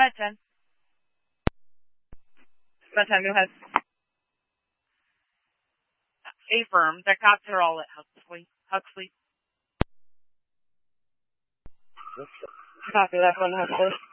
ahead, Jen. Go ahead. Affirm. The cops are all at Huxley. Copy that one, Huxley.